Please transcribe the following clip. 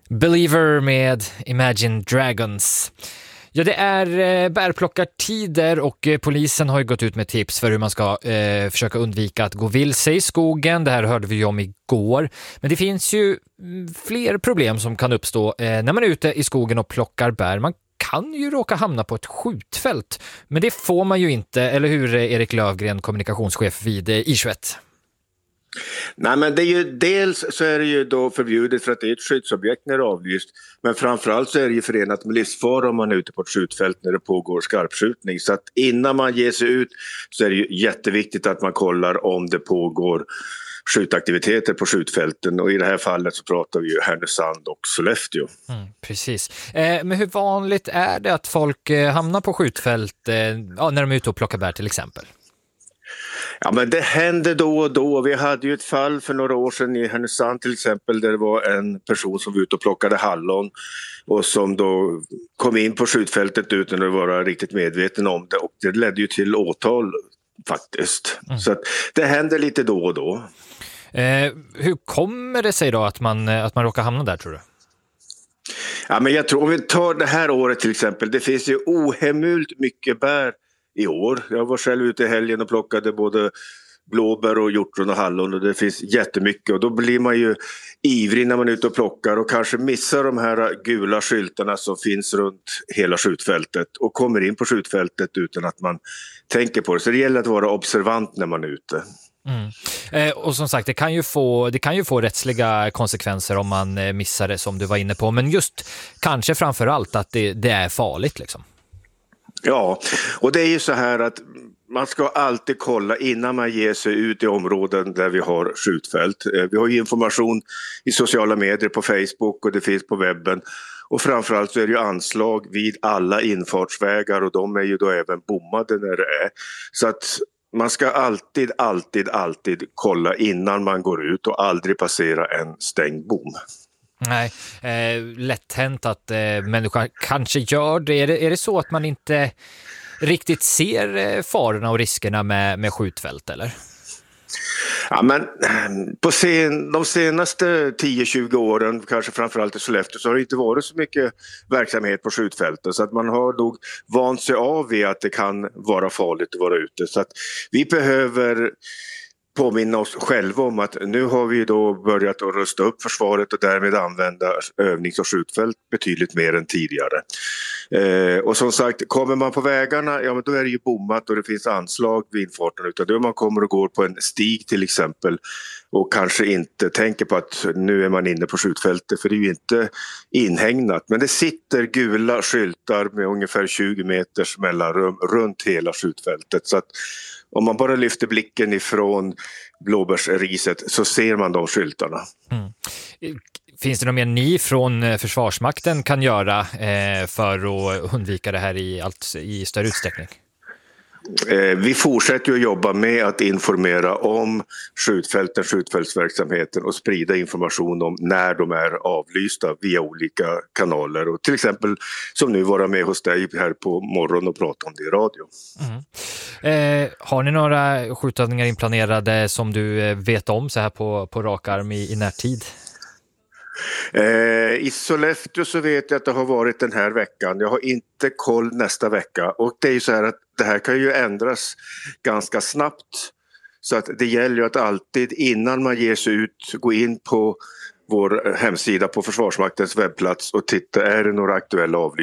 Believer med Imagine Dragons. Ja, det är bärplockartider och polisen har ju gått ut med tips för hur man ska försöka undvika att gå vilse i skogen. Det här hörde vi om igår. Men det finns ju fler problem som kan uppstå när man är ute i skogen och plockar bär. Man kan ju råka hamna på ett skjutfält. Men det får man ju inte, eller hur, Erik Lövgren, kommunikationschef vid I21? Nej, men det är ju, dels så är det ju då förbjudet för att det är ett skyddsobjekt när det är avlyst, men framförallt så är det ju förenat med livsfara om man är ute på ett skjutfält när det pågår skarpskjutning. Så att innan man ger sig ut så är det ju jätteviktigt att man kollar om det pågår skjutaktiviteter på skjutfälten, och i det här fallet så pratar vi ju Härnösand och Sollefteå. Precis. Men hur vanligt är det att folk hamnar på skjutfält när de är ute och plockar bär till exempel? Ja, men det händer då och då. Vi hade ju ett fall för några år sedan i Härnösand till exempel, där det var en person som var ute och plockade hallon och som då kom in på skjutfältet utan att vara riktigt medveten om det, och det ledde ju till åtal faktiskt. Så att det händer lite då och då. Hur kommer det sig då att man råkar hamna där, tror du? Ja, men jag tror, om vi tar det här året till exempel, det finns ju ohemult mycket bär i år. Jag var själv ute i helgen och plockade både blåbär och hjortron och hallon, och det finns jättemycket, och då blir man ju ivrig när man är ute och plockar och kanske missar de här gula skyltarna som finns runt hela skjutfältet och kommer in på skjutfältet utan att man tänker på det. Så det gäller att vara observant när man är ute. Och som sagt, det kan ju få rättsliga konsekvenser om man missar det, som du var inne på, men just kanske framförallt att det är farligt liksom. Ja, och det är ju så här att man ska alltid kolla innan man ger sig ut i områden där vi har skjutfält. Vi har ju information i sociala medier, på Facebook, och det finns på webben. Och framförallt så är det ju anslag vid alla infartsvägar, och de är ju då även bommade när det är. Så att man ska alltid kolla innan man går ut och aldrig passera en stängd bom. Nej, lätt hänt att människan kanske gör det. Är det så att man inte riktigt ser farorna och riskerna med skjutfält, eller? Ja, men på de senaste 10-20 åren, kanske framförallt i Sollefteå, så har det inte varit så mycket verksamhet på skjutfältet, så att man har nog vant sig av vid att det kan vara farligt att vara ute. Så att vi behöver påminna oss själva om att nu har vi då börjat att rusta upp försvaret och därmed använda övnings- och skjutfält betydligt mer än tidigare. Och som sagt, kommer man på vägarna, ja men då är det ju bommat och det finns anslag vid infarten, utan då man kommer och går på en stig till exempel och kanske inte tänker på att nu är man inne på skjutfältet, för det är ju inte inhägnat, men det sitter gula skyltar med ungefär 20 meters mellanrum runt hela skjutfältet, så att om man bara lyfter blicken ifrån blåbärsriset så ser man de skyltarna. Finns det något mer ni från Försvarsmakten kan göra för att undvika det här i större utsträckning? Vi fortsätter att jobba med att informera om skjutfältsverksamheten och sprida information om när de är avlysta via olika kanaler, och till exempel som nu vara med hos dig här på morgon och prata om det i radio. Har ni några skjutövningar inplanerade som du vet om så här på rak arm i närtid? I Sollefteå så vet jag att det har varit den här veckan. Jag har inte koll nästa vecka, och det är ju så här att det här kan ju ändras ganska snabbt, så att det gäller ju att alltid innan man ger sig ut gå in på vår hemsida på Försvarsmaktens webbplats och titta, är det några aktuella avlyssningar